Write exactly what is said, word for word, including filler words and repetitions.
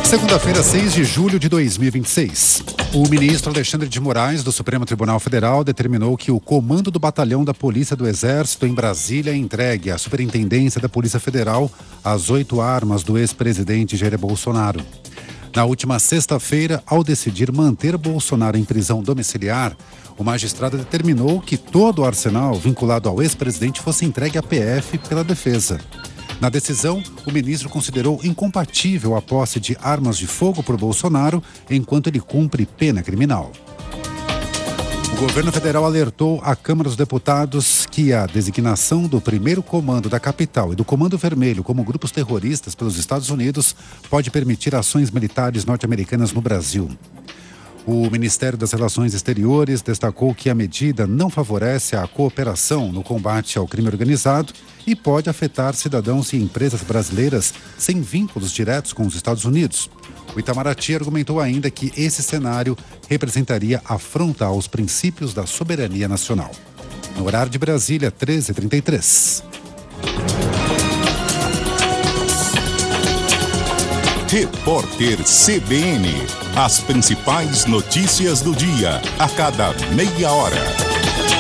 Segunda-feira, seis de julho de dois mil e vinte e seis. O ministro Alexandre de Moraes, do Supremo Tribunal Federal, determinou que o comando do batalhão da Polícia do Exército em Brasília entregue à Superintendência da Polícia Federal as oito armas do ex-presidente Jair Bolsonaro. Na última sexta-feira, ao decidir manter Bolsonaro em prisão domiciliar, o magistrado determinou que todo o arsenal vinculado ao ex-presidente fosse entregue à P F pela defesa. Na decisão, o ministro considerou incompatível a posse de armas de fogo por Bolsonaro enquanto ele cumpre pena criminal. O governo federal alertou à Câmara dos Deputados que a designação do primeiro comando da capital e do Comando Vermelho como grupos terroristas pelos Estados Unidos pode permitir ações militares norte-americanas no Brasil. O Ministério das Relações Exteriores destacou que a medida não favorece a cooperação no combate ao crime organizado e pode afetar cidadãos e empresas brasileiras sem vínculos diretos com os Estados Unidos. O Itamaraty argumentou ainda que esse cenário representaria afronta aos princípios da soberania nacional. No horário de Brasília, treze e trinta e três. Repórter C B N. As principais notícias do dia, a cada meia hora.